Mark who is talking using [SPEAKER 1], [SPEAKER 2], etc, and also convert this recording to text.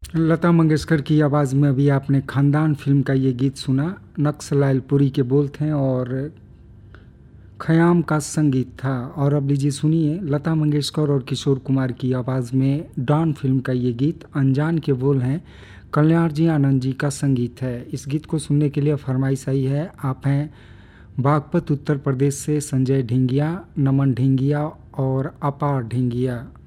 [SPEAKER 1] लता मंगेशकर की आवाज़ में अभी आपने खानदान फिल्म का ये गीत सुना। नक्सलाइल पुरी के बोल थे और खयाम का संगीत था। और अब लीजिए सुनिए लता मंगेशकर और किशोर कुमार की आवाज़ में डॉन फिल्म का ये गीत। अनजान के बोल हैं, कल्याण जी आनंद जी का संगीत है। इस गीत को सुनने के लिए फरमाइश आई है। आप हैं बागपत उत्तर प्रदेश से संजय ढिंगिया, नमन ढिंगिया और अपार ढिंगिया।